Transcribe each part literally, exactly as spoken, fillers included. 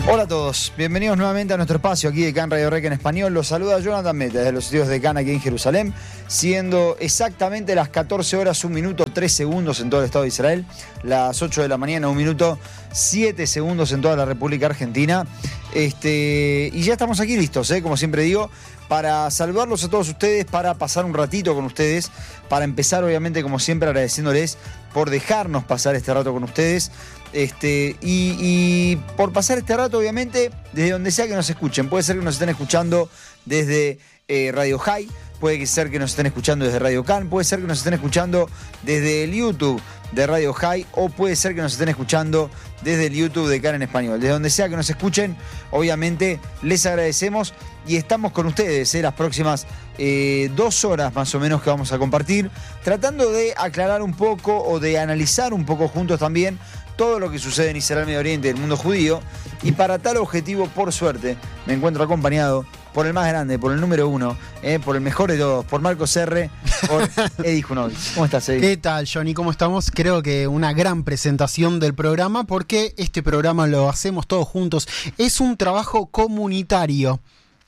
Hola a todos, bienvenidos nuevamente a nuestro espacio aquí de CAN Radio Rec en español. Los saluda Jonathan Meta desde los estudios de CAN aquí en Jerusalén, siendo exactamente las catorce horas, un minuto, tres segundos en todo el Estado de Israel, las ocho de la mañana, un minuto, siete segundos en toda la República Argentina. Este, y ya estamos aquí listos, ¿eh? Como siempre digo, para saludarlos a todos ustedes, para pasar un ratito con ustedes, para empezar obviamente como siempre agradeciéndoles por dejarnos pasar este rato con ustedes. Este, y, y por pasar este rato, obviamente, desde donde sea que nos escuchen. Puede ser que nos estén escuchando desde eh, Radio High, puede ser que nos estén escuchando desde Radio CAN, puede ser que nos estén escuchando desde el YouTube de Radio High, o puede ser que nos estén escuchando desde el YouTube de CAN en español. Desde donde sea que nos escuchen, obviamente, les agradecemos y estamos con ustedes, ¿eh? Las próximas eh, dos horas más o menos que vamos a compartir, tratando de aclarar un poco o de analizar un poco juntos también todo lo que sucede en Israel, Medio Oriente y el mundo judío. Y para tal objetivo, por suerte, me encuentro acompañado por el más grande, por el número uno, eh, por el mejor de todos, por Marcos R., por Eddie Junovic. ¿Cómo estás, Eddie? ¿Qué tal, Johnny? ¿Cómo estamos? Creo que una gran presentación del programa, porque este programa lo hacemos todos juntos. Es un trabajo comunitario.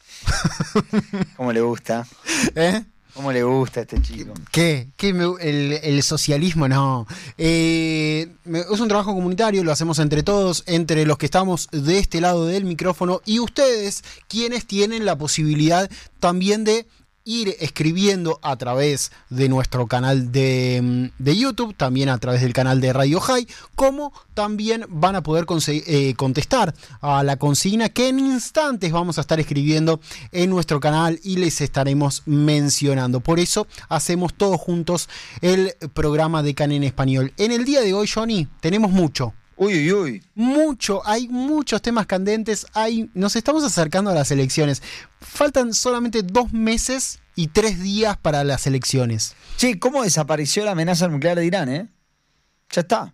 ¿Cómo le gusta? ¿Eh? ¿Cómo le gusta a este chico? ¿Qué? ¿Qué me, el, el socialismo? No. Eh, es un trabajo comunitario, lo hacemos entre todos, entre los que estamos de este lado del micrófono y ustedes, quienes tienen la posibilidad también de ir escribiendo a través de nuestro canal de, de YouTube, también a través del canal de Radio High, como también van a poder eh, contestar a la consigna que en instantes vamos a estar escribiendo en nuestro canal y les estaremos mencionando. Por eso hacemos todos juntos el programa de CAN en español. En el día de hoy, Johnny, tenemos mucho. Uy, uy, uy. Mucho, hay muchos temas candentes, hay, nos estamos acercando a las elecciones. Faltan solamente dos meses y tres días para las elecciones. Che, ¿cómo desapareció la amenaza nuclear de Irán, eh? Ya está.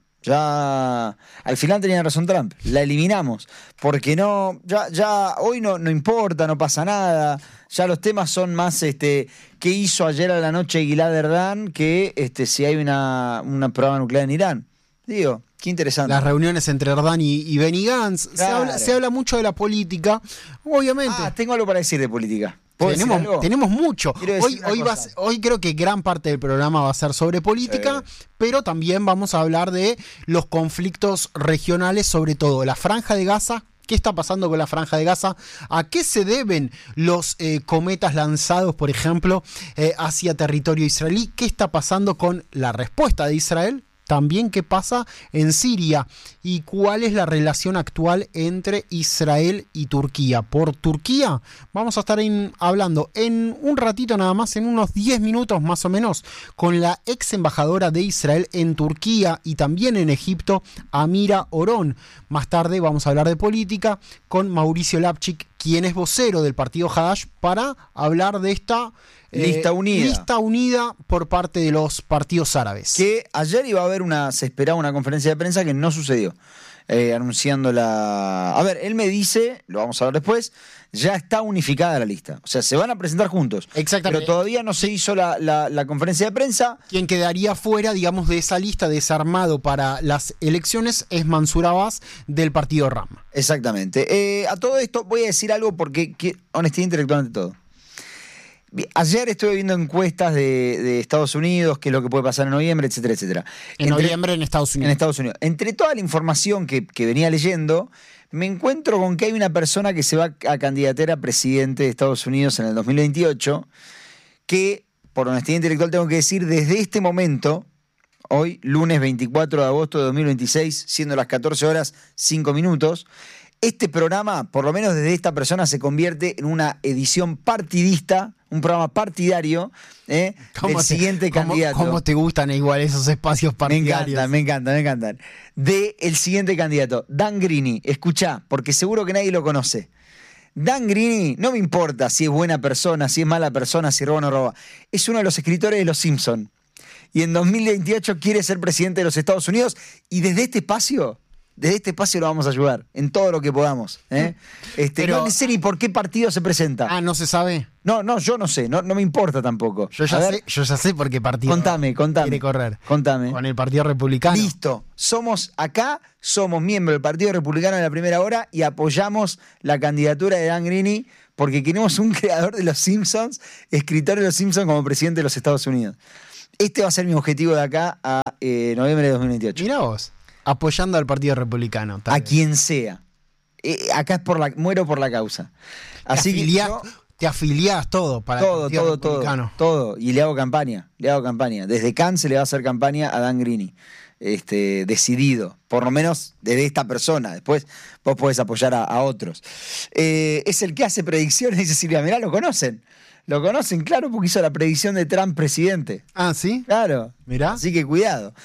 Ya al final tenía razón Trump, la eliminamos, porque no, ya, ya hoy no, no importa, no pasa nada, ya los temas son más este qué hizo ayer a la noche Gilad Erdan que este si hay una, una prueba nuclear en Irán. Digo, qué interesante. Las reuniones entre Erdan y, y Benny Gantz. Claro. Se habla, se habla mucho de la política, obviamente. Ah, tengo algo para decir de política. Tenemos, tenemos mucho. Hoy, hoy, va, hoy creo que gran parte del programa va a ser sobre política, sí, pero también vamos a hablar de los conflictos regionales, sobre todo la Franja de Gaza. ¿Qué está pasando con la Franja de Gaza? ¿A qué se deben los eh, cometas lanzados, por ejemplo, eh, hacia territorio israelí? ¿Qué está pasando con la respuesta de Israel? También qué pasa en Siria y cuál es la relación actual entre Israel y Turquía. Por Turquía vamos a estar en, hablando en un ratito nada más, en unos diez minutos más o menos, con la ex embajadora de Israel en Turquía y también en Egipto, Amira Oron. Más tarde vamos a hablar de política con Mauricio Lapchik, quien es vocero del partido Hadash, para hablar de esta eh, lista unida. Lista unida por parte de los partidos árabes. Que ayer iba a haber una, se esperaba una conferencia de prensa que no sucedió, eh, anunciando la... A ver, él me dice, lo vamos a ver después, ya está unificada la lista. O sea, se van a presentar juntos. Exactamente. Pero todavía no se hizo la, la, la conferencia de prensa. Quien quedaría fuera, digamos, de esa lista desarmado para las elecciones es Mansur Abbas del partido RAM. Exactamente. Eh, a todo esto voy a decir algo porque, que, honestidad intelectual ante todo. Ayer estuve viendo encuestas de, de Estados Unidos, qué es lo que puede pasar en noviembre, etcétera, etcétera. En Entre, noviembre en Estados Unidos. En Estados Unidos. Entre toda la información que, que venía leyendo, me encuentro con que hay una persona que se va a candidatar a presidente de Estados Unidos en el dos mil veintiocho, que, por honestidad intelectual tengo que decir, desde este momento, hoy, lunes veinticuatro de agosto de dos mil veintiséis, siendo las catorce horas cinco minutos, este programa, por lo menos desde esta persona, se convierte en una edición partidista, un programa partidario eh, del te, siguiente ¿cómo, candidato. ¿Cómo te gustan igual esos espacios partidarios? Me encantan, me encantan, me encantan. De el siguiente candidato, Dan Greeny. Escuchá, porque seguro que nadie lo conoce. Dan Greeny, no me importa si es buena persona, si es mala persona, si roba o no roba. Es uno de los escritores de Los Simpson. Y en dos mil veintiocho quiere ser presidente de los Estados Unidos. Y desde este espacio desde este espacio lo vamos a ayudar, en todo lo que podamos. ¿eh? Este, Pero, no sé ni por qué partido se presenta. Ah, ¿no se sabe? No, no, yo no sé, no, no me importa tampoco. Yo ya, sé, yo ya sé por qué partido contame, contame, quiere correr. Contame. Con el Partido Republicano. Listo. Somos acá, somos miembros del Partido Republicano de la primera hora y apoyamos la candidatura de Dan Greeny porque queremos un creador de Los Simpsons, escritor de Los Simpsons como presidente de los Estados Unidos. Este va a ser mi objetivo de acá a eh, noviembre de dos mil veintiocho. Mirá vos, apoyando al Partido Republicano. A vez. Quien sea. Eh, acá es por la, muero por la causa. Así te afiliás, que yo, te afiliás todo para todo, el Partido todo, Republicano. Todo, todo. Y le hago campaña. Le hago campaña. Desde Cannes se le va a hacer campaña a Dan Greeny. Este, decidido, por lo menos desde esta persona. Después vos podés apoyar a, a otros. Eh, es el que hace predicciones, dice Silvia. Mirá, lo conocen. Lo conocen, claro, porque hizo la predicción de Trump presidente. Ah, ¿sí? Claro. Mirá. Así que cuidado.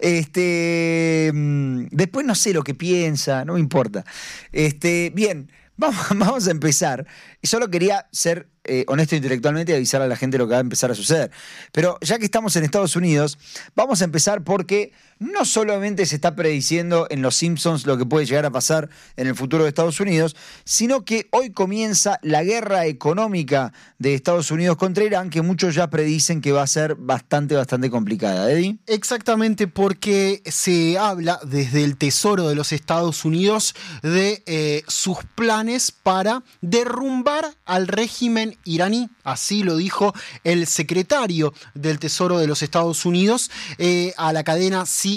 Este, después no sé lo que piensa, no me importa. Este, bien, vamos, vamos a empezar. Y solo quería ser eh, honesto intelectualmente y avisar a la gente lo que va a empezar a suceder. Pero ya que estamos en Estados Unidos, vamos a empezar porque no solamente se está prediciendo en Los Simpsons lo que puede llegar a pasar en el futuro de Estados Unidos, sino que hoy comienza la guerra económica de Estados Unidos contra Irán, que muchos ya predicen que va a ser bastante, bastante complicada. ¿Eddie? Exactamente, porque se habla desde el Tesoro de los Estados Unidos de eh, sus planes para derrumbar al régimen iraní. Así lo dijo el secretario del Tesoro de los Estados Unidos eh, a la cadena C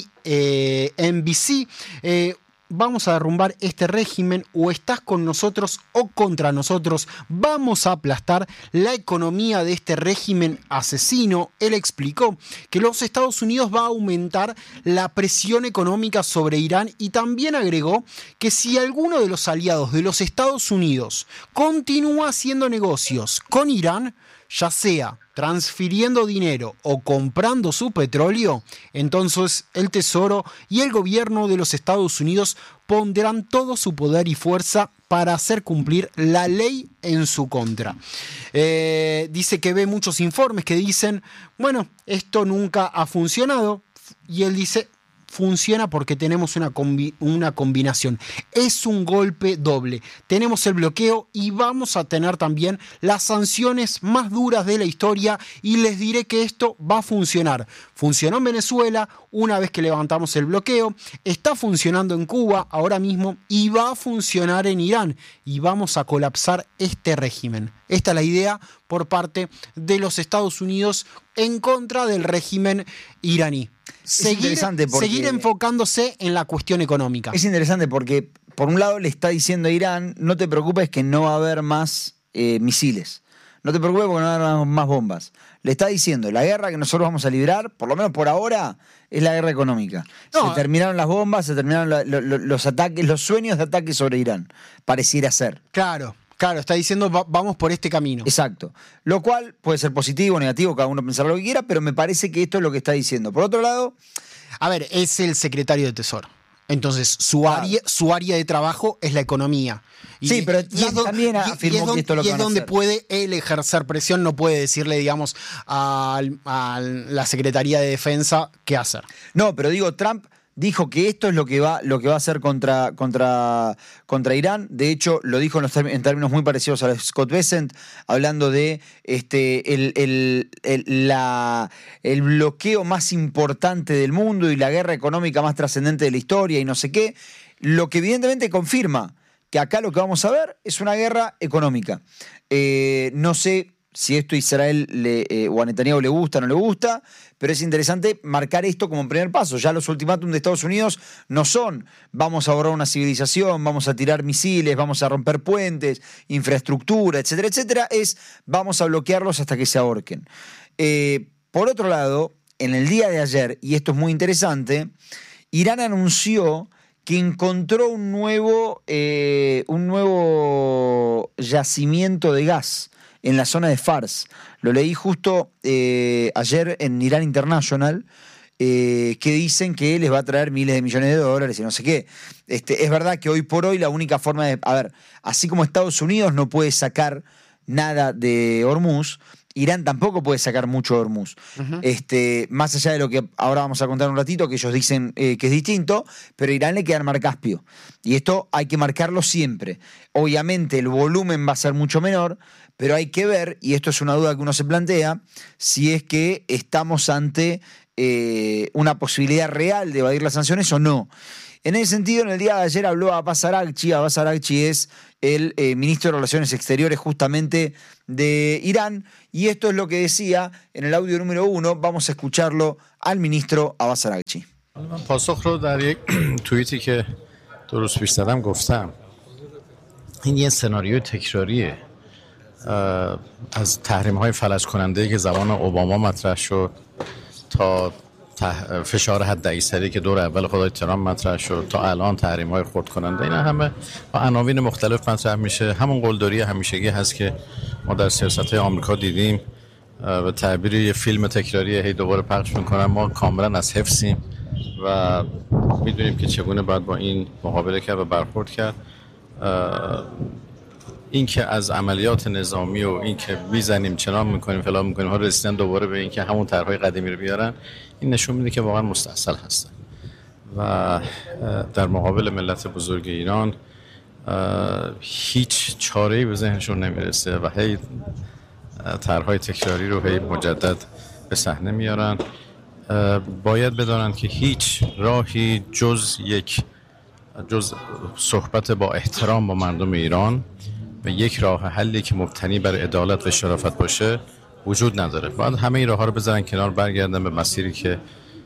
N B C. Eh, vamos a derrumbar este régimen, o estás con nosotros o contra nosotros. Vamos a aplastar la economía de este régimen asesino. Él explicó que los Estados Unidos va a aumentar la presión económica sobre Irán y también agregó que si alguno de los aliados de los Estados Unidos continúa haciendo negocios con Irán, ya sea transfiriendo dinero o comprando su petróleo, entonces el Tesoro y el gobierno de los Estados Unidos pondrán todo su poder y fuerza para hacer cumplir la ley en su contra. Eh, dice que ve muchos informes que dicen, bueno, esto nunca ha funcionado, y él dice, funciona porque tenemos una, combi- una combinación. Es un golpe doble. Tenemos el bloqueo y vamos a tener también las sanciones más duras de la historia, y les diré que esto va a funcionar. Funcionó en Venezuela una vez que levantamos el bloqueo, está funcionando en Cuba ahora mismo y va a funcionar en Irán, y vamos a colapsar este régimen. Esta es la idea por parte de los Estados Unidos en contra del régimen iraní. Seguir, porque, seguir enfocándose en la cuestión económica. Es interesante porque, por un lado, le está diciendo a Irán, no te preocupes que no va a haber más eh, misiles. No te preocupes porque no va a haber más bombas. Le está diciendo, la guerra que nosotros vamos a librar, por lo menos por ahora, es la guerra económica. No, se terminaron las bombas, se terminaron la, lo, lo, los ataques, los sueños de ataque sobre Irán. Pareciera ser. Claro. Claro, está diciendo va, vamos por este camino. Exacto. Lo cual puede ser positivo o negativo, cada uno pensará lo que quiera, pero me parece que esto es lo que está diciendo. Por otro lado... A ver, es el secretario de Tesoro. Entonces, su, claro. área, su área de trabajo es la economía. Y, sí, pero y es, también afirmó y es, don, que esto lo y que es donde puede él ejercer presión, no puede decirle, digamos, a, a la Secretaría de Defensa qué hacer. No, pero digo, Trump dijo que esto es lo que va, lo que va a hacer contra, contra, contra Irán. De hecho, lo dijo en, los term- en términos muy parecidos a Scott Bessent, hablando de este, el, el, el, la, el bloqueo más importante del mundo y la guerra económica más trascendente de la historia y no sé qué. Lo que evidentemente confirma que acá lo que vamos a ver es una guerra económica. Eh, no sé si esto a Israel le, eh, o a Netanyahu le gusta o no le gusta, pero es interesante marcar esto como un primer paso. Ya los ultimátum de Estados Unidos no son vamos a borrar una civilización, vamos a tirar misiles, vamos a romper puentes, infraestructura, etcétera, etcétera. Es vamos a bloquearlos hasta que se ahorquen. Eh, por otro lado, en el día de ayer, y esto es muy interesante, Irán anunció que encontró un nuevo, eh, un nuevo yacimiento de gas en la zona de Fars. Lo leí justo eh, ayer en Irán International, eh, que dicen que les va a traer miles de millones de dólares y no sé qué. Este, es verdad que hoy por hoy la única forma de... A ver, así como Estados Unidos no puede sacar nada de Hormuz, Irán tampoco puede sacar mucho de Hormuz. Uh-huh. Este, más allá de lo que ahora vamos a contar un ratito, que ellos dicen eh, que es distinto, pero a Irán le queda el mar Caspio. Y esto hay que marcarlo siempre. Obviamente el volumen va a ser mucho menor, pero hay que ver, y esto es una duda que uno se plantea, si es que estamos ante eh, una posibilidad real de evadir las sanciones o no. En ese sentido, en el día de ayer habló Abbas Araghchi. Abbas Araghchi es el eh, ministro de Relaciones Exteriores justamente de Irán, y esto es lo que decía en el audio número uno. Vamos a escucharlo al ministro Abbas Araghchi. پاسخ رو در یک توییتی که دو روز پیش زدم گفتم. این یه سناریوی تکراریه از تحریم‌های فلج کننده که زمان اوباما مطرح شد تا فشار حد اکثری که دور اول خدای ترامپ مطرح شد تا الان تحریم‌های خرد کننده، اینا همه با عناوین مختلف مطرح میشه. همون قلدری همیشگی هست که ما در سیاست‌های آمریکا دیدیم. به تعبیر یه فیلم تکراری هی دوباره پخش میکنن. ما کاملا از حفظیم و میدونیم که چگونه باید با این مقابله کرد و برخورد کرد. این که از عملیات نظامی و این که میزنیم چنان میکنیم فلان میکنیم ها رسیدن دوباره به این که همون طرحهای قدیمی رو بیارن، این نشون میده که واقعا مستاصل هستن و در مقابل ملت بزرگ ایران هیچ چاره‌ای به ذهنشون نمیرسه و هی طرحهای تکراری رو هی مجدد به صحنه میارن. باید بدانند که هیچ راهی جز یک جز صحبت با احترام با مردم ایران و یک راه حلی که مبتنی بر عدالت و شرافت باشه وجود نداره. باید همه این راه‌ها رو بذارن کنار، برگردن به مسیری که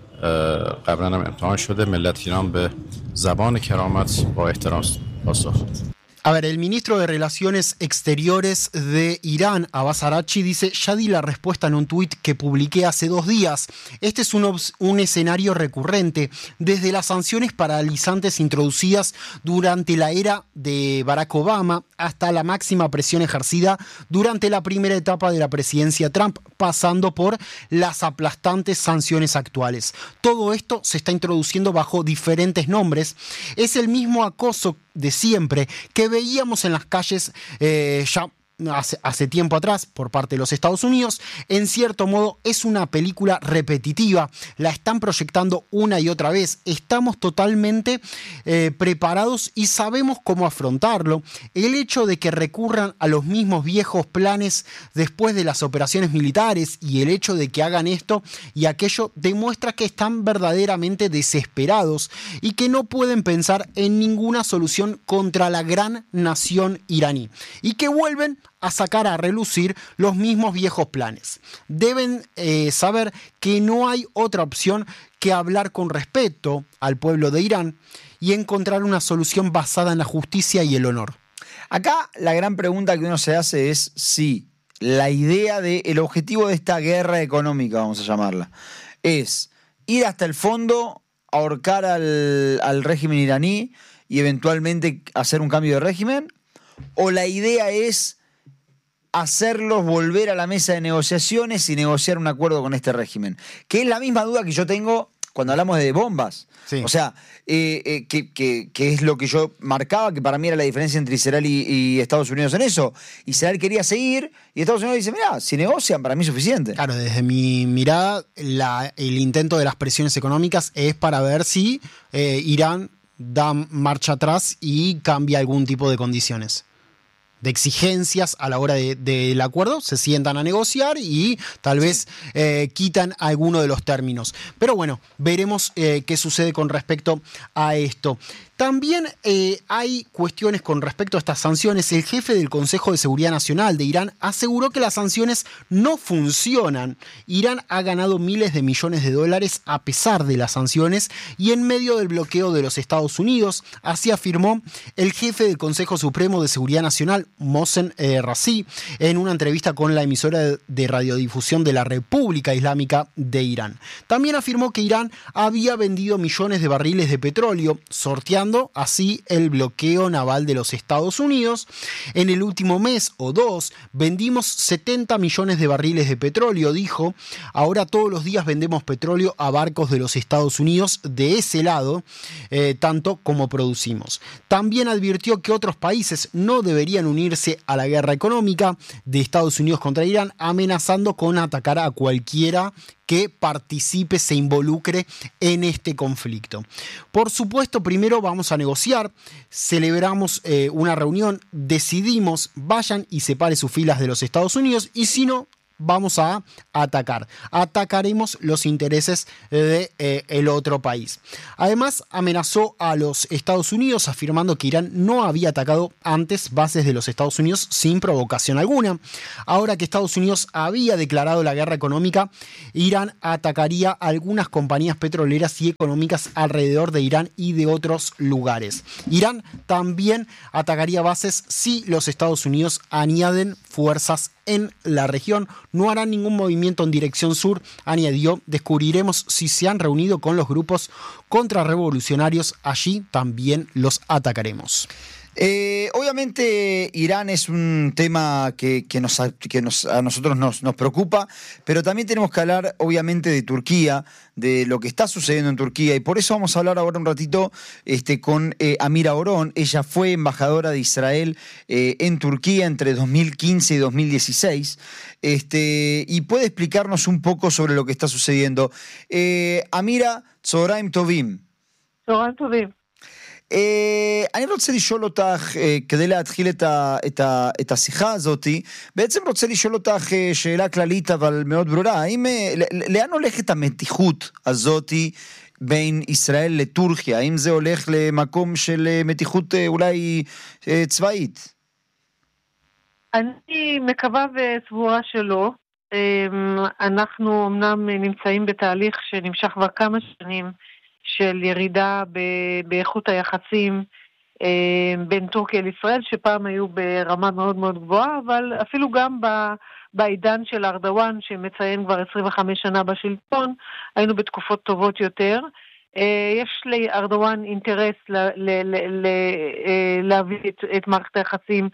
قبلا هم امتحان شده. ملت ایران به زبان کرامت با احترام پاسخ. A ver, el ministro de Relaciones Exteriores de Irán, Abbas Araghchi, dice: ya di la respuesta en un tuit que publiqué hace dos días. Este es un, un escenario recurrente desde las sanciones paralizantes introducidas durante la era de Barack Obama hasta la máxima presión ejercida durante la primera etapa de la presidencia Trump, pasando por las aplastantes sanciones actuales. Todo esto se está introduciendo bajo diferentes nombres. Es el mismo acoso de siempre que veíamos en las calles eh, ya hace, hace tiempo atrás por parte de los Estados Unidos. En cierto modo es una película repetitiva, la están proyectando una y otra vez. Estamos totalmente eh, preparados y sabemos cómo afrontarlo. El hecho de que recurran a los mismos viejos planes después de las operaciones militares y el hecho de que hagan esto y aquello demuestra que están verdaderamente desesperados y que no pueden pensar en ninguna solución contra la gran nación iraní y que vuelven a sacar a relucir los mismos viejos planes. Deben eh, saber que no hay otra opción que hablar con respeto al pueblo de Irán y encontrar una solución basada en la justicia y el honor. Acá la gran pregunta que uno se hace es si la idea de, el objetivo de esta guerra económica, vamos a llamarla, es ir hasta el fondo, ahorcar al, al régimen iraní y eventualmente hacer un cambio de régimen, o la idea es hacerlos volver a la mesa de negociaciones y negociar un acuerdo con este régimen. Que es la misma duda que yo tengo cuando hablamos de bombas. Sí. O sea, eh, eh, que, que, que es lo que yo marcaba, que para mí era la diferencia entre Israel y, y Estados Unidos en eso. Israel quería seguir y Estados Unidos dice, mira, si negocian, para mí es suficiente. Claro, desde mi mirada, la, el intento de las presiones económicas es para ver si eh, Irán da marcha atrás y cambia algún tipo de condiciones, de exigencias a la hora de, del acuerdo, se sientan a negociar y tal vez eh, quitan alguno de los términos. Pero bueno, veremos eh, qué sucede con respecto a esto. También eh, hay cuestiones con respecto a estas sanciones. El jefe del Consejo de Seguridad Nacional de Irán aseguró que las sanciones no funcionan. Irán ha ganado miles de millones de dólares a pesar de las sanciones y en medio del bloqueo de los Estados Unidos. Así afirmó el jefe del Consejo Supremo de Seguridad Nacional, Mohsen eh, Razi, en una entrevista con la emisora de, de radiodifusión de la República Islámica de Irán. También afirmó que Irán había vendido millones de barriles de petróleo, sorteando ampliando así el bloqueo naval de los Estados Unidos. En el último mes o dos vendimos setenta millones de barriles de petróleo, dijo. Ahora todos los días vendemos petróleo a barcos de los Estados Unidos de ese lado, eh, tanto como producimos. También advirtió que otros países no deberían unirse a la guerra económica de Estados Unidos contra Irán, amenazando con atacar a cualquiera que participe, se involucre en este conflicto. Por supuesto, primero vamos a negociar, celebramos eh, una reunión, decidimos, vayan y separe sus filas de los Estados Unidos, y si no, vamos a atacar. Atacaremos los intereses del de, eh, otro país. Además, amenazó a los Estados Unidos afirmando que Irán no había atacado antes bases de los Estados Unidos sin provocación alguna. Ahora que Estados Unidos había declarado la guerra económica, Irán atacaría algunas compañías petroleras y económicas alrededor de Irán y de otros lugares. Irán también atacaría bases si los Estados Unidos añaden fuerzas en la región. No harán ningún movimiento en dirección sur, añadió. Descubriremos si se han reunido con los grupos contrarrevolucionarios. Allí también los atacaremos. Eh, obviamente Irán es un tema que, que, nos, que nos, a nosotros nos, nos preocupa, pero también tenemos que hablar obviamente de Turquía, de lo que está sucediendo en Turquía, y por eso vamos a hablar ahora un ratito este, con eh, Amira Oron. Ella fue embajadora de Israel eh, en Turquía entre dos mil quince y dos mil dieciséis, este, y puede explicarnos un poco sobre lo que está sucediendo. Eh, Amira, Tzoraim Tovim. Tzoraim Tovim. אני רוצה לשאול אותך, כדי להתחיל את השיחה הזאת, בעצם רוצה לשאול אותך שאלה כללית אבל מאוד ברורה, האם, לאן הולכת המתיחות הזאת בין ישראל לטורקיה? האם זה הולך למקום של מתיחות אולי צבאית? אני מקווה וסבורה שלא. אנחנו אמנם נמצאים בתהליך שנמשך כבר כמה שנים, של ירידה באיכות היחסים בין טורקיה לישראל, שפעם היו ברמה מאוד מאוד גבוהה, אבל אפילו גם בעידן של ארדואן, שמציין כבר עשרים וחמש שנה בשלטון, היינו בתקופות טובות יותר. יש לארדואן אינטרס להביא את מערכת היחסים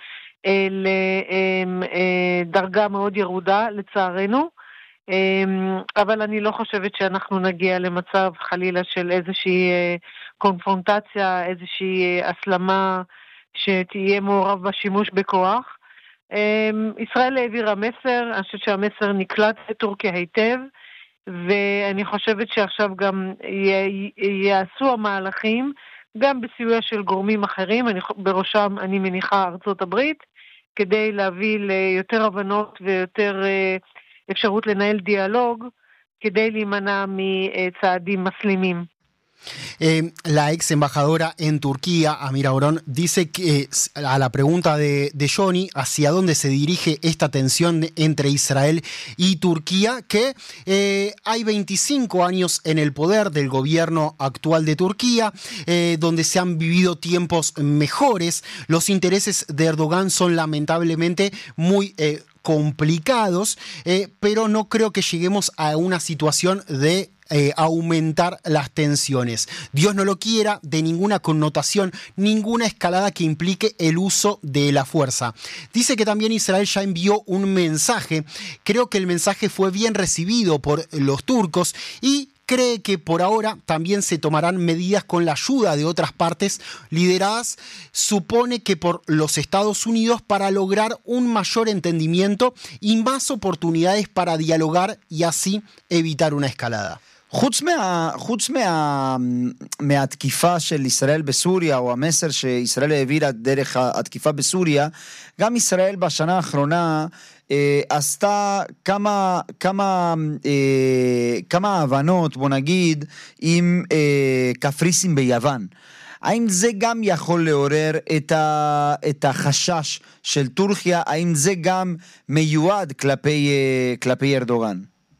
לדרגה מאוד ירודה, לצערנו. אבל אני לא חושבת שאנחנו נגיע למצב חלילה של איזושהי קונפרונטציה, איזושהי הסלמה שתהיה מעורב בשימוש בכוח. ישראל העבירה מסר, אני חושבת שהמסר נקלט בטורקיה היטב, ואני חושבת שעכשיו גם יעשו המהלכים, גם בסיוע של גורמים אחרים, אני, בראשם אני מניחה ארצות הברית, כדי להביא ליותר הבנות ויותר אפשרות לנהל דיאלוג כדי להימנע מצעדים מסלימים. Eh, la ex embajadora en Turquía, Amira Oron, dice que a la pregunta de, de Johnny hacia dónde se dirige esta tensión de, entre Israel y Turquía, que eh, hay veinticinco años en el poder del gobierno actual de Turquía, eh, donde se han vivido tiempos mejores. Los intereses de Erdogan son lamentablemente muy eh, complicados, eh, pero no creo que lleguemos a una situación de Eh, aumentar las tensiones. Dios no lo quiera, de ninguna connotación, ninguna escalada que implique el uso de la fuerza. Dice que también Israel ya envió un mensaje. Creo que el mensaje fue bien recibido por los turcos y cree que por ahora también se tomarán medidas con la ayuda de otras partes lideradas, supone que por los Estados Unidos, para lograr un mayor entendimiento y más oportunidades para dialogar y así evitar una escalada. חוץ מה, חוץ מה, מהתקיפה של ישראל בסוריה, או המסר שישראל העבירה דרך התקיפה בסוריה, גם ישראל בשנה האחרונה אה, עשתה כמה, כמה, אה, כמה הבנות, בוא נגיד, עם אה, קפריסין ביוון. האם זה גם יכול לעורר את, ה, את החשש של טורקיה? האם זה גם מיועד כלפי, אה, כלפי ארדואן?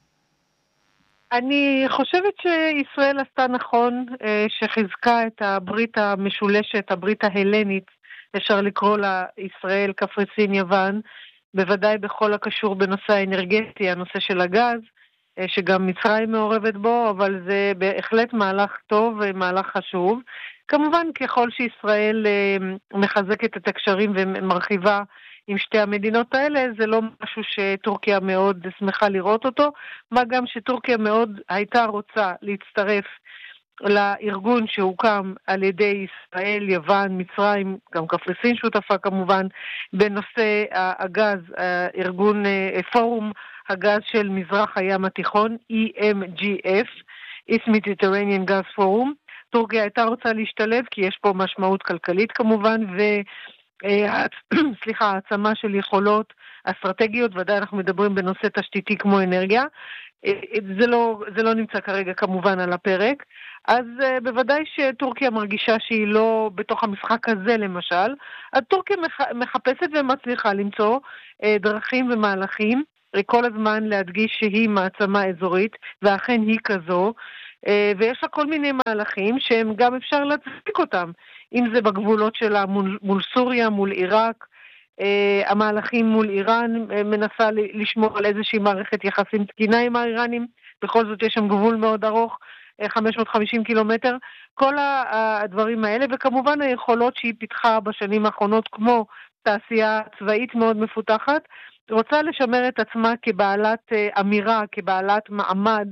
אני חושבת שישראל עשתה נכון, שחיזקה את הברית המשולשת, הברית ההלנית, אפשר לקרוא לה ישראל, קפריסין, יוון, בוודאי בכל הקשור בנושא האנרגטי, הנושא של הגז, שגם מצרים מעורבת בו, אבל זה בהחלט מהלך טוב ומהלך חשוב. כמובן, ככל שישראל מחזקת את הקשרים ומרחיבה עם שתי המדינות האלה, זה לא משהו שטורקיה מאוד שמחה לראות אותו, מה גם שטורקיה מאוד הייתה רוצה להצטרף לארגון שהוקם על ידי ישראל, יוון, מצרים, גם קפריסין שותפה כמובן, בנושא הגז, ארגון פורום הגז של מזרח הים התיכון, E M G F, East Mediterranean Gas Forum. טורקיה הייתה רוצה להשתלב, כי יש פה משמעות כלכלית כמובן, ו... סליחה, העצמה של יכולות אסטרטגיות, ודאי אנחנו מדברים בנושא תשתיתי כמו אנרגיה, זה לא, זה לא נמצא כרגע כמובן על הפרק, אז בוודאי שטורקיה מרגישה שהיא לא בתוך המשחק הזה למשל, אז טורקיה מחפשת ומצליחה למצוא דרכים ומהלכים, כל הזמן להדגיש שהיא מעצמה אזורית, ואכן היא כזו, ויש לה כל מיני מהלכים שהם גם אפשר להצדיק אותם, אם זה בגבולות שלה מול, מול סוריה, מול עיראק, אה, המהלכים מול איראן, אה, מנסה לשמור על איזושהי מערכת יחסים תקינה עם האיראנים, בכל זאת יש שם גבול מאוד ארוך, אה, חמש מאות וחמישים קילומטר, כל הדברים האלה, וכמובן היכולות שהיא פיתחה בשנים האחרונות, כמו תעשייה צבאית מאוד מפותחת, רוצה לשמר את עצמה כבעלת אה, אמירה, כבעלת מעמד,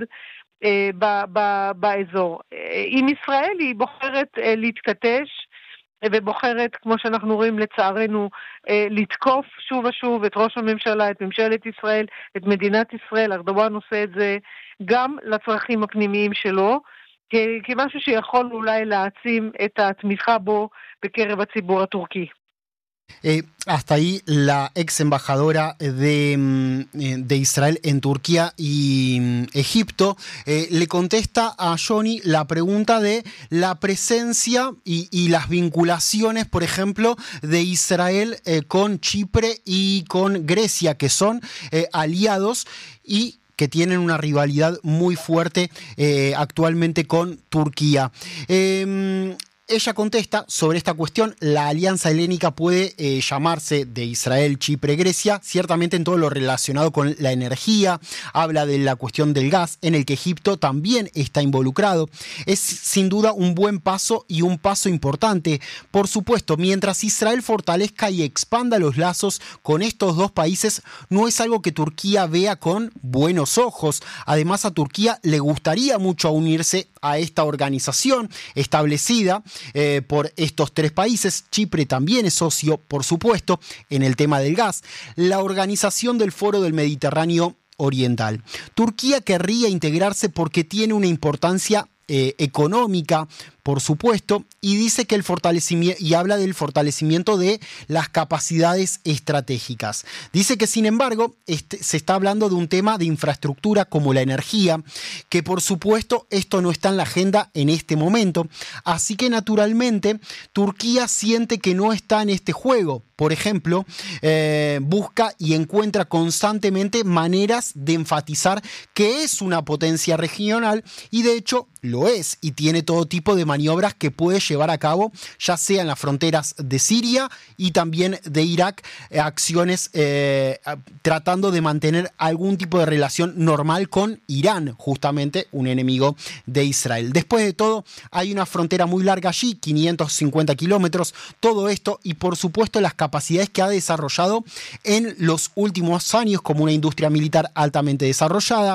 באזור. עם ישראל היא בוחרת להתקטש ובוחרת, כמו שאנחנו רואים לצערנו, לתקוף שוב ושוב את ראש הממשלה, את ממשלת ישראל, את מדינת ישראל. ארדואן עושה את זה גם לצרכים הפנימיים שלו, כמשהו שיכול אולי להעצים את התמיכה בו בקרב הציבור הטורקי. Eh, hasta ahí la ex embajadora de, de Israel en Turquía y Egipto eh, le contesta a Johnny la pregunta de la presencia y, y las vinculaciones, por ejemplo, de Israel eh, con Chipre y con Grecia, que son eh, aliados y que tienen una rivalidad muy fuerte eh, actualmente con Turquía. Eh, Ella contesta sobre esta cuestión, la alianza helénica puede eh, llamarse de Israel, Chipre, Grecia, ciertamente en todo lo relacionado con la energía, habla de la cuestión del gas, en el que Egipto también está involucrado. Es sin duda un buen paso y un paso importante. Por supuesto, mientras Israel fortalezca y expanda los lazos con estos dos países, no es algo que Turquía vea con buenos ojos. Además, a Turquía le gustaría mucho unirse a esta organización establecida Eh, por estos tres países. Chipre también es socio, por supuesto, en el tema del gas. La organización del Foro del Mediterráneo Oriental. Turquía querría integrarse porque tiene una importancia eh, económica, por supuesto, y dice que el fortalecimiento, y habla del fortalecimiento de las capacidades estratégicas. Dice que, sin embargo, este, se está hablando de un tema de infraestructura como la energía, que por supuesto esto no está en la agenda en este momento. Así que, naturalmente, Turquía siente que no está en este juego. Por ejemplo, eh, busca y encuentra constantemente maneras de enfatizar que es una potencia regional, y de hecho lo es, y tiene todo tipo de maniobras que puede llevar a cabo, ya sea en las fronteras de Siria y también de Irak, eh, acciones eh, tratando de mantener algún tipo de relación normal con Irán, justamente un enemigo de Israel. Después de todo, hay una frontera muy larga allí, quinientos cincuenta kilómetros, todo esto, y por supuesto las capacidades que ha desarrollado en los últimos años como una industria militar altamente desarrollada,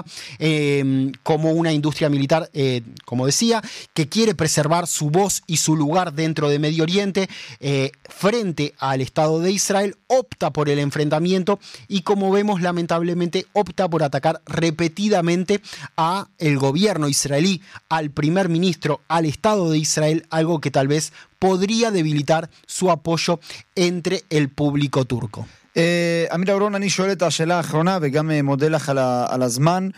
eh, como una industria militar, eh, como decía, que quiere preservar su voz y su lugar dentro de Medio Oriente eh, frente al Estado de Israel, opta por el enfrentamiento y, como vemos, lamentablemente opta por atacar repetidamente a el gobierno israelí, al primer ministro, al Estado de Israel, algo que tal vez podría debilitar su apoyo entre el público turco. אמיר אהרון, אני שואל את השאלה האחרונה וגם מודה לך על הזמן.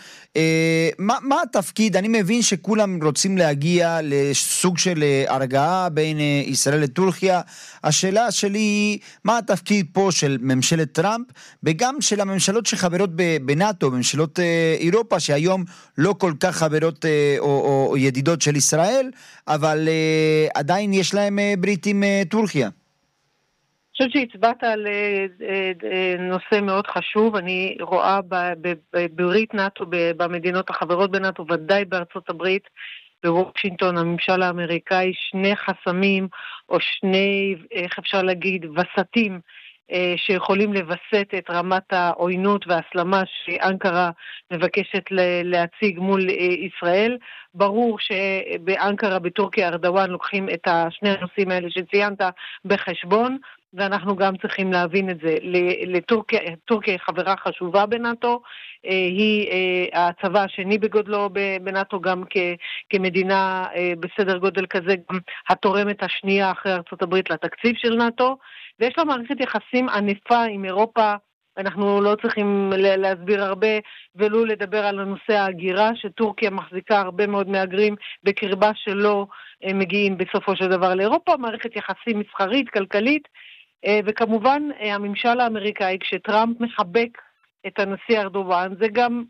מה התפקיד? אני מבין שכולם רוצים להגיע לסוג של הרגעה בין ישראל לטורקיה. השאלה שלי היא, מה התפקיד פה של ממשלת טראמפ וגם של הממשלות שחברות בנאטו, ממשלות אירופה שהיום לא כל כך חברות או ידידות של ישראל, אבל עדיין יש להם ברית עם טורקיה. אני חושבת שהצבעת על נושא מאוד חשוב. אני רואה בברית נאטו, במדינות החברות בנאטו, ודאי בארצות הברית, בוושינגטון, הממשל האמריקאי, שני חסמים, או שני, איך אפשר להגיד, וסתים, שיכולים לבסט את רמת העוינות והסלמה שאנקרה מבקשת להציג מול ישראל. ברור שבאנקרה, בטורקיה, ארדואן לוקחים את שני הנושאים האלה שציינת בחשבון, ואנחנו גם צריכים להבין את זה. לטורקיה, טורקיה היא חברה חשובה בנאטו, היא הצבא השני בגודלו בנאטו, גם כמדינה בסדר גודל כזה, גם התורמת השנייה אחרי ארצות הברית לתקציב של נאטו, ויש לה מערכת יחסים ענפה עם אירופה. אנחנו לא צריכים להסביר הרבה ולא לדבר על הנושא ההגירה, שטורקיה מחזיקה הרבה מאוד מהגרים בקרבה שלא מגיעים בסופו של דבר לאירופה, מערכת יחסים מסחרית, כלכלית, וכמובן הממשל האמריקאי, כשטראמפ מחבק את הנשיא ארדואן, זה גם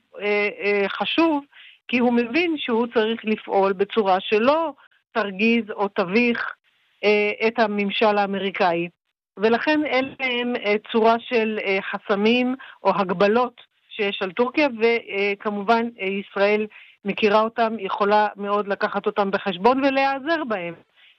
חשוב, כי הוא מבין שהוא צריך לפעול בצורה שלא תרגיז או תביך את הממשל האמריקאי. ולכן אלה הם צורה של חסמים או הגבלות שיש על טורקיה, וכמובן ישראל מכירה אותם, יכולה מאוד לקחת אותם בחשבון ולהיעזר בהם.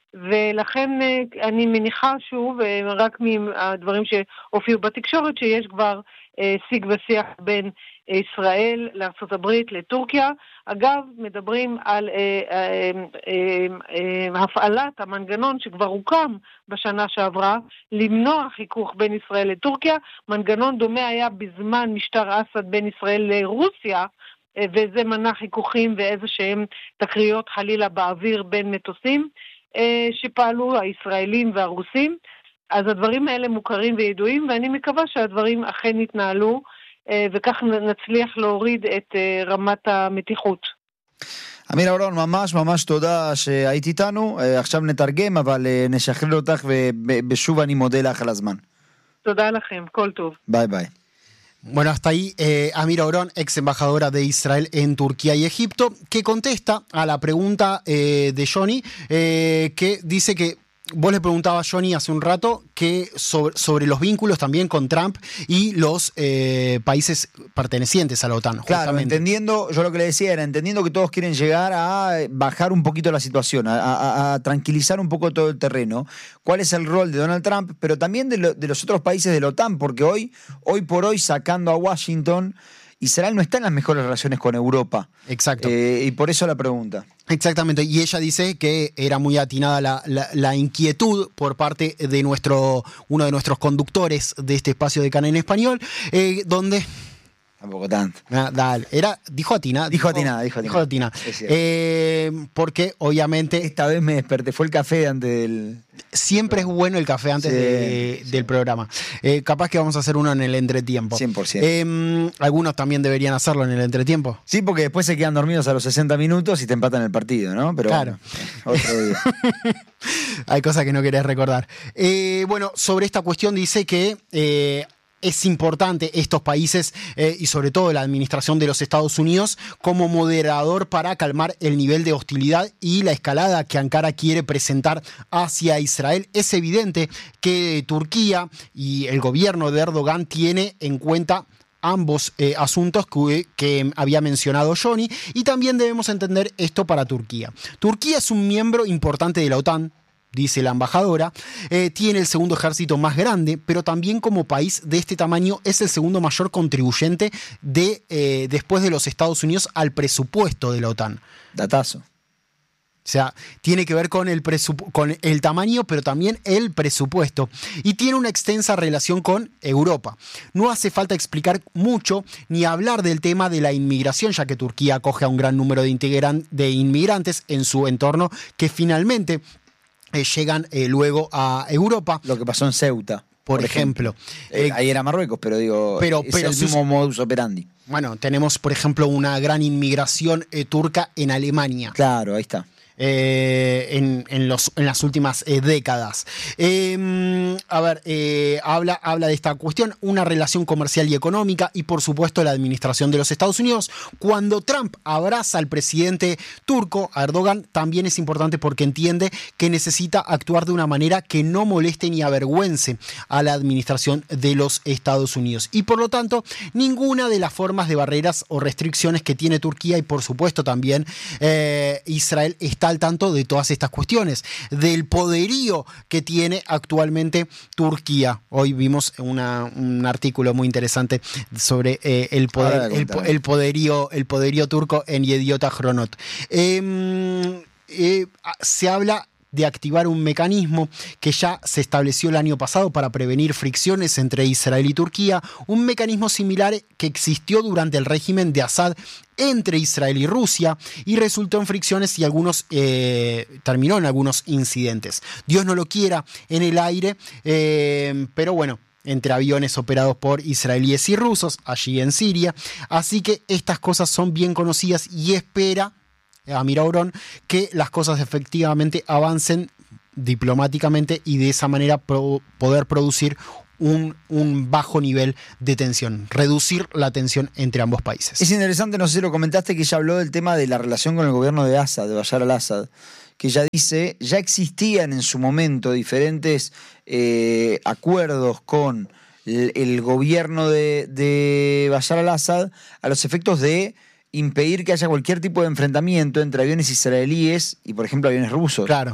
ולכן אני מניחה שוב, רק מהדברים שהופיעו בתקשורת, שיש כבר שיג ושיח בין ישראל לארצות הברית לטורקיה. אגב, מדברים על אה, אה, אה, אה, הפעלת המנגנון שכבר הוקם בשנה שעברה, למנוע חיכוך בין ישראל לטורקיה. מנגנון דומה היה בזמן משטר אסד בין ישראל לרוסיה, אה, וזה מנע חיכוכים ואיזה שהם תקריות חלילה באוויר בין מטוסים אה, שפעלו הישראלים והרוסים. אז הדברים האלה מוכרים וידועים, ואני מקווה שהדברים אכן יתנהלו, וכך נצליח להוריד את רמת המתיחות. אמירה אורון, ממש ממש תודה שהיית איתנו. עכשיו נתרגם, אבל נשחרר אותך, ובשוב אני מודה לך על הזמן. תודה לכם, כל טוב. ביי ביי. Bueno, hasta ahí eh, Amira Orón, ex embajadora de Israel en Turquía y Egipto, que contesta a la pregunta eh, de Johnny, eh, que dice que vos le preguntabas a Johnny hace un rato que sobre, sobre los vínculos también con Trump y los eh, países pertenecientes a la OTAN. Claro, justamente. entendiendo, yo lo que le decía era, entendiendo que todos quieren llegar a bajar un poquito la situación, a, a, a tranquilizar un poco todo el terreno. ¿Cuál es el rol de Donald Trump? Pero también de, lo, de los otros países de la OTAN, porque hoy, hoy por hoy, sacando a Washington, Israel no está en las mejores relaciones con Europa. Exacto. Eh, y por eso la pregunta. Exactamente, y ella dice que era muy atinada la, la, la inquietud por parte de nuestro uno de nuestros conductores de este espacio de Cana en Español, eh, donde... Tampoco tanto. Ah, dale, era, dijo atinada. Dijo atinada, dijo atinada. Dijo atinada. Eh, porque obviamente... Esta vez me desperté, fue el café antes del... Siempre es bueno el café antes sí, de, sí. del programa. Eh, capaz que vamos a hacer uno en el entretiempo. cien por ciento. Eh, algunos también deberían hacerlo en el entretiempo. Sí, porque después se quedan dormidos a los sesenta minutos y te empatan el partido, ¿no? Pero claro. Bueno, otro día. Hay cosas que no querés recordar. Eh, bueno, sobre esta cuestión dice que... Eh, es importante estos países eh, y sobre todo la administración de los Estados Unidos como moderador para calmar el nivel de hostilidad y la escalada que Ankara quiere presentar hacia Israel. Es evidente que Turquía y el gobierno de Erdogan tiene en cuenta ambos eh, asuntos que, que había mencionado Johnny, y también debemos entender esto para Turquía. Turquía es un miembro importante de la OTAN, dice la embajadora, eh, tiene el segundo ejército más grande, pero también como país de este tamaño es el segundo mayor contribuyente de, eh, después de los Estados Unidos al presupuesto de la OTAN. Datazo. O sea, tiene que ver con el, presupu- con el tamaño, pero también el presupuesto. Y tiene una extensa relación con Europa. No hace falta explicar mucho ni hablar del tema de la inmigración, ya que Turquía acoge a un gran número de, integran- de inmigrantes en su entorno que finalmente... Eh, llegan eh, luego a Europa. Lo que pasó en Ceuta, por, por ejemplo. ejemplo. Eh, ahí era Marruecos, pero digo, pero, es pero el mismo modus operandi. Bueno, tenemos, por ejemplo, una gran inmigración eh, turca en Alemania. Claro, ahí está. eh, en, en, los, en las últimas eh, décadas. Eh, a ver, eh, habla, habla de esta cuestión, una relación comercial y económica y por supuesto la administración de los Estados Unidos. Cuando Trump abraza al presidente turco, a Erdogan, también es importante porque entiende que necesita actuar de una manera que no moleste ni avergüence a la administración de los Estados Unidos. Y por lo tanto, ninguna de las formas de barreras o restricciones que tiene Turquía y por supuesto también eh, Israel está al tanto de todas estas cuestiones, del poderío que tiene actualmente Turquía. Hoy vimos una, un artículo muy interesante sobre eh, el, poder, el, el, poderío, el poderío turco en Yediot Ahronot. Eh, eh, se habla de activar un mecanismo que ya se estableció el año pasado para prevenir fricciones entre Israel y Turquía, un mecanismo similar que existió durante el régimen de Assad entre Israel y Rusia y resultó en fricciones y algunos eh, terminó en algunos incidentes. Dios no lo quiera en el aire, eh, pero bueno, entre aviones operados por israelíes y rusos allí en Siria. Así que estas cosas son bien conocidas y espera Amir Auron que las cosas efectivamente avancen diplomáticamente y de esa manera pro- poder producir un, un bajo nivel de tensión, reducir la tensión entre ambos países. Es interesante, no sé si lo comentaste, que ella habló del tema de la relación con el gobierno de Assad, de Bashar al-Assad, que ella dice, ya existían en su momento diferentes eh, acuerdos con el, el gobierno de, de Bashar al-Assad a los efectos de impedir que haya cualquier tipo de enfrentamiento entre aviones israelíes y, por ejemplo, aviones rusos. Claro.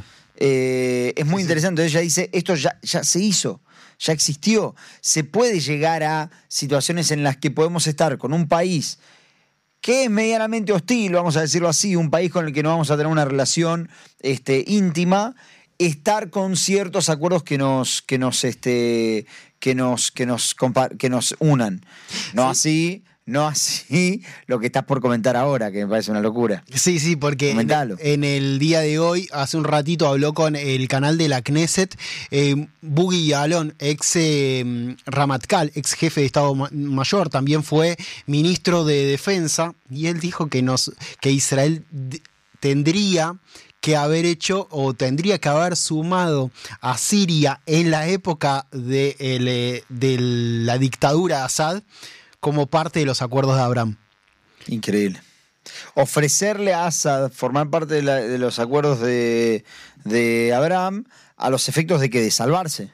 Eh, es muy sí, interesante. Sí. Ella dice, esto ya, ya se hizo, ya existió. Se puede llegar a situaciones en las que podemos estar con un país que es medianamente hostil, vamos a decirlo así, un país con el que no vamos a tener una relación este, íntima, estar con ciertos acuerdos que nos, que nos, este, que nos, que nos, que nos unan. No sí. así... No así lo que estás por comentar ahora, que me parece una locura. Sí, sí, porque en, en el día de hoy, hace un ratito, habló con el canal de la Knesset, eh, Bugui Ya'alon, ex eh, Ramatkal, ex jefe de Estado Mayor, también fue ministro de Defensa, y él dijo que, nos, que Israel d- tendría que haber hecho o tendría que haber sumado a Siria en la época de, el, de la dictadura de Assad, como parte de los acuerdos de Abraham. Increíble. Ofrecerle a Assad formar parte de, la, de los acuerdos de, de Abraham a los efectos de que de salvarse.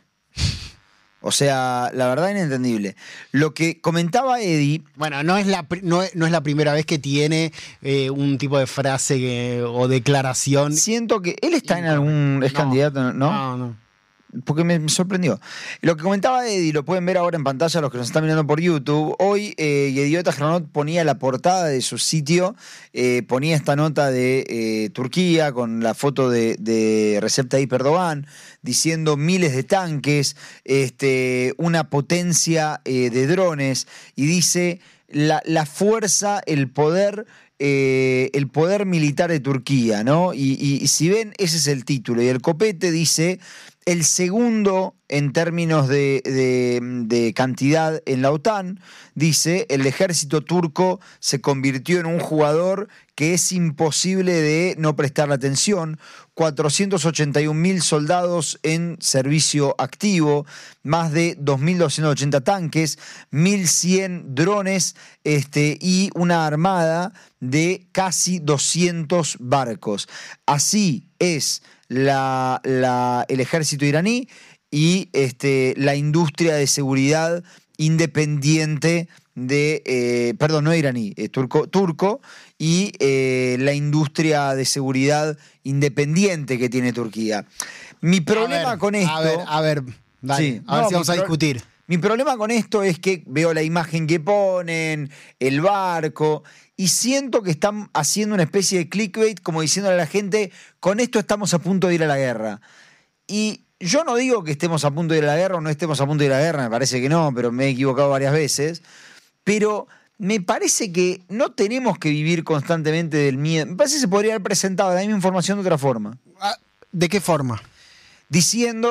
O sea, la verdad inentendible. Lo que comentaba Eddie... Bueno, no es la, no es, no es la primera vez que tiene eh, un tipo de frase que, o declaración. Siento que él está en algún... Es no, candidato, ¿no? No, no. Porque me, me sorprendió. Lo que comentaba Eddie, lo pueden ver ahora en pantalla los que nos están mirando por YouTube. Hoy eh, Yediot Ahronot ponía la portada de su sitio, eh, ponía esta nota de eh, Turquía con la foto de, de Recep Tayyip Erdogan, diciendo miles de tanques, este, una potencia eh, de drones, y dice la, la fuerza, el poder... Eh, el poder militar de Turquía, ¿no? Y, y, y si ven, ese es el título. Y el copete dice, el segundo en términos de, de, de cantidad en la OTAN, dice, el ejército turco se convirtió en un jugador que es imposible de no prestarle atención, cuatrocientos ochenta y un mil soldados en servicio activo, más de dos mil doscientos ochenta tanques, mil cien drones este, y una armada de casi doscientos barcos. Así es la, la, el ejército iraní y este, la industria de seguridad independiente de, eh, perdón, no iraní, eh, turco, turco y eh, la industria de seguridad independiente que tiene Turquía. Mi problema ver, con esto... A ver, a ver, dale, sí, a ver no, si vamos a discutir. Pro, mi problema con esto es que veo la imagen que ponen, el barco, y siento que están haciendo una especie de clickbait, como diciéndole a la gente, con esto estamos a punto de ir a la guerra. Y yo no digo que estemos a punto de ir a la guerra o no estemos a punto de ir a la guerra, me parece que no, pero me he equivocado varias veces. Pero me parece que no tenemos que vivir constantemente del miedo. Me parece que se podría haber presentado la misma información de otra forma. ¿De qué forma? Diciendo,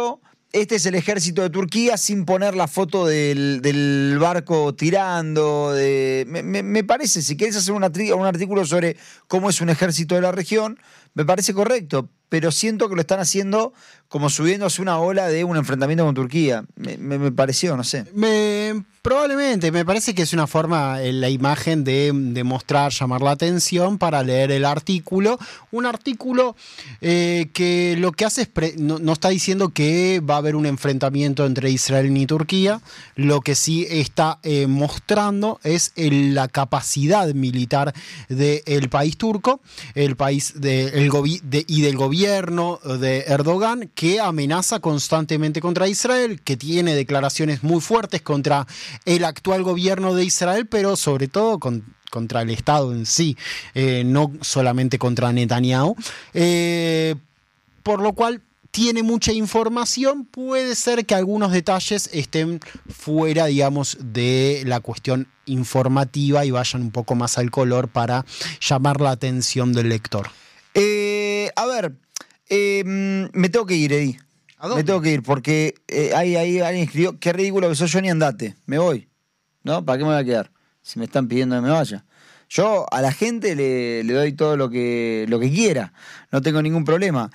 este es el ejército de Turquía sin poner la foto del, del barco tirando. De, me, me, me parece, si querés hacer un, un artículo sobre cómo es un ejército de la región, me parece correcto, pero siento que lo están haciendo como subiéndose una ola de un enfrentamiento con Turquía. Me, me, me pareció, no sé. Me, probablemente, me parece que es una forma, la imagen de, de mostrar, llamar la atención para leer el artículo. Un artículo eh, que lo que hace es, pre, no, no está diciendo que va a haber un enfrentamiento entre Israel y Turquía. Lo que sí está eh, mostrando es el, la capacidad militar del país turco, el país de, el gobi, de, y del gobierno de Erdogan, que amenaza constantemente contra Israel, que tiene declaraciones muy fuertes contra el actual gobierno de Israel, pero sobre todo con, contra el Estado en sí, eh, no solamente contra Netanyahu, eh, por lo cual tiene mucha información. Puede ser que algunos detalles estén fuera, digamos, de la cuestión informativa y vayan un poco más al color para llamar la atención del lector. Eh, a ver, eh, me tengo que ir, Eddie. ¿A dónde? Me tengo que ir porque eh, ahí, ahí alguien escribió, qué ridículo que sos, Johnny, andate. Me voy. ¿No? ¿Para qué me voy a quedar? Si me están pidiendo que me vaya. Yo a la gente le, le doy todo lo que, lo que quiera. No tengo ningún problema.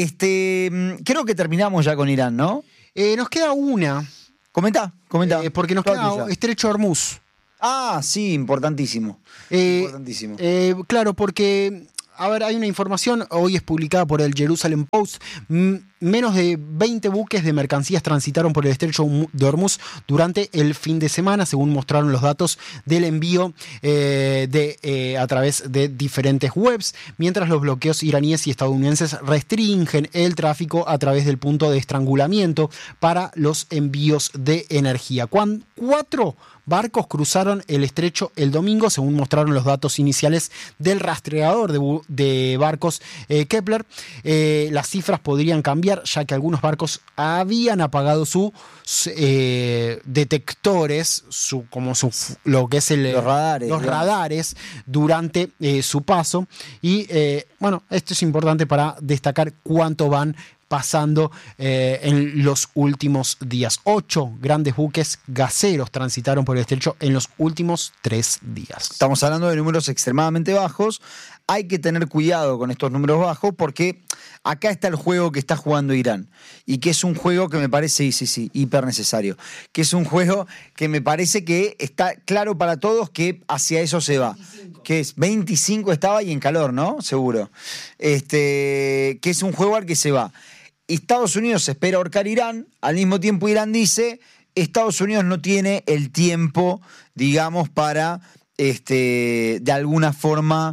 Este, creo que terminamos ya con Irán, ¿no? Eh, nos queda una. Comenta, comenta. Eh, porque nos Toda queda tuya. Estrecho Hormuz. Ah, sí, importantísimo. Eh, importantísimo. Eh, claro, porque, a ver, hay una información, hoy es publicada por el Jerusalem Post. M- menos de veinte buques de mercancías transitaron por el estrecho de Hormuz durante el fin de semana, según mostraron los datos del envío eh, de, eh, a través de diferentes webs, mientras los bloqueos iraníes y estadounidenses restringen el tráfico a través del punto de estrangulamiento para los envíos de energía. Cuando cuatro barcos cruzaron el estrecho el domingo, según mostraron los datos iniciales del rastreador de, de barcos eh, Kepler. Eh, las cifras podrían cambiar, ya que algunos barcos habían apagado sus eh, detectores, su, como su, lo que es el, los radares, los radares durante eh, su paso. Y eh, bueno, esto es importante para destacar cuánto van pasando eh, en los últimos días. Ocho grandes buques gaseros transitaron por el estrecho en los últimos tres días. Estamos hablando de números extremadamente bajos. Hay que tener cuidado con estos números bajos porque acá está el juego que está jugando Irán y que es un juego que me parece, sí, sí, sí, hiper necesario, que es un juego que me parece que está claro para todos que hacia eso se va. veinticinco. Que es veinticinco estaba y en calor, ¿no? Seguro. Este, que es un juego al que se va. Estados Unidos espera ahorcar a Irán, al mismo tiempo Irán dice, Estados Unidos no tiene el tiempo, digamos, para este, de alguna forma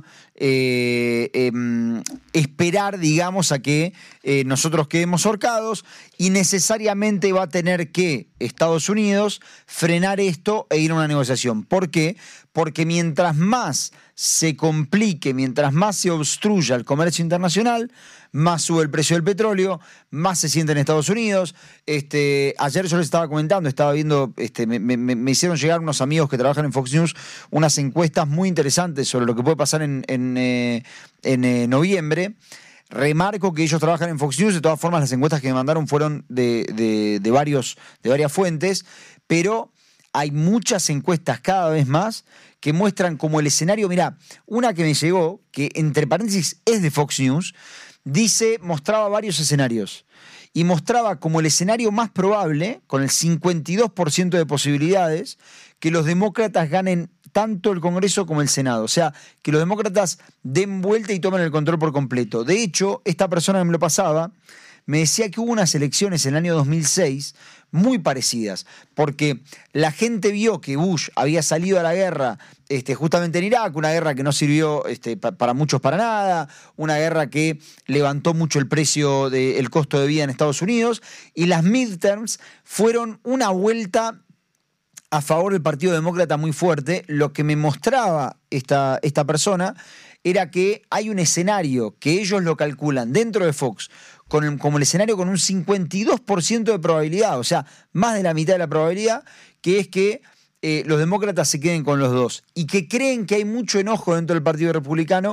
eh, eh, esperar, digamos, a que eh, nosotros quedemos ahorcados, y necesariamente va a tener que Estados Unidos frenar esto e ir a una negociación. ¿Por qué? Porque mientras más se complique, mientras más se obstruya el comercio internacional, más sube el precio del petróleo, más se siente en Estados Unidos. Este, ayer yo les estaba comentando, estaba viendo, este, me, me, me hicieron llegar unos amigos que trabajan en Fox News unas encuestas muy interesantes sobre lo que puede pasar en, en, eh, en eh, noviembre. Remarco que ellos trabajan en Fox News, de todas formas las encuestas que me mandaron fueron de, de, de, varios, de varias fuentes, pero hay muchas encuestas cada vez más que muestran como el escenario. Mirá, una que me llegó, que entre paréntesis es de Fox News, dice, mostraba varios escenarios y mostraba como el escenario más probable, con el cincuenta y dos por ciento de posibilidades, que los demócratas ganen tanto el Congreso como el Senado. O sea, que los demócratas den vuelta y tomen el control por completo. De hecho, esta persona que me lo pasaba me decía que hubo unas elecciones en el año dos mil seis muy parecidas, porque la gente vio que Bush había salido a la guerra este, justamente en Irak, una guerra que no sirvió este, pa, para muchos para nada, una guerra que levantó mucho el precio del costo de vida en Estados Unidos, y las midterms fueron una vuelta a favor del Partido Demócrata muy fuerte. Lo que me mostraba esta, esta persona era que hay un escenario que ellos lo calculan dentro de Fox con el, como el escenario con un cincuenta y dos por ciento de probabilidad, o sea, más de la mitad de la probabilidad, que es que eh, los demócratas se queden con los dos, y que creen que hay mucho enojo dentro del Partido Republicano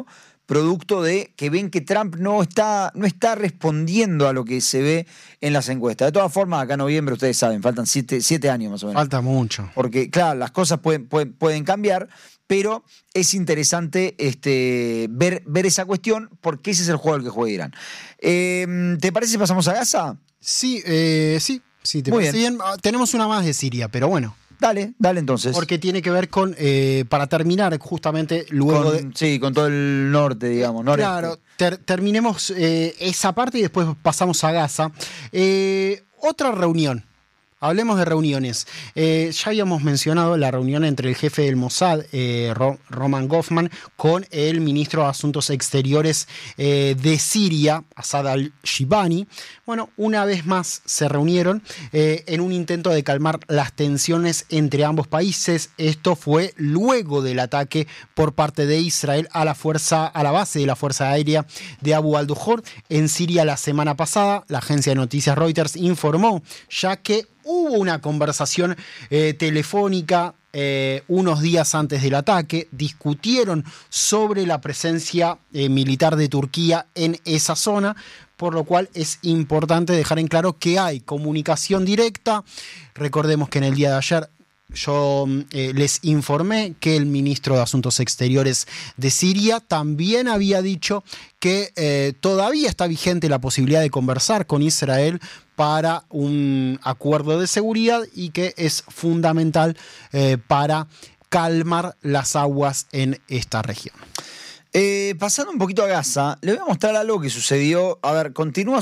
producto de que ven que Trump no está, no está respondiendo a lo que se ve en las encuestas. De todas formas, acá en noviembre, ustedes saben, faltan siete, siete años más o menos. Falta mucho. Porque, claro, las cosas pueden, pueden, pueden cambiar, pero es interesante este, ver, ver esa cuestión, porque ese es el juego al que juega Irán. Eh, ¿Te parece si pasamos a Gaza? Sí, eh, sí, sí, te Muy parece bien. bien. Tenemos una más de Siria, pero bueno. Dale, dale entonces. Porque tiene que ver con, eh, para terminar justamente luego con, de... Sí, con todo el norte, digamos. Noreste. Claro, ter, terminemos eh, esa parte y después pasamos a Gaza. Eh, otra reunión. Hablemos de reuniones. Eh, ya habíamos mencionado la reunión entre el jefe del Mossad, eh, Ro- Roman Goffman, con el ministro de Asuntos Exteriores eh, de Siria, Asad al-Shibani. Bueno, una vez más se reunieron eh, en un intento de calmar las tensiones entre ambos países. Esto fue luego del ataque por parte de Israel a la fuerza, a la base de la Fuerza Aérea de Abu al-Duhur en Siria la semana pasada. La agencia de noticias Reuters informó ya que hubo una conversación eh, telefónica eh, unos días antes del ataque. Discutieron sobre la presencia eh, militar de Turquía en esa zona, por lo cual es importante dejar en claro que hay comunicación directa. Recordemos que en el día de ayer yo eh, les informé que el ministro de Asuntos Exteriores de Siria también había dicho que eh, todavía está vigente la posibilidad de conversar con Israel para un acuerdo de seguridad y que es fundamental eh, para calmar las aguas en esta región. Eh, pasando un poquito a Gaza, le voy a mostrar algo que sucedió. A ver, continúa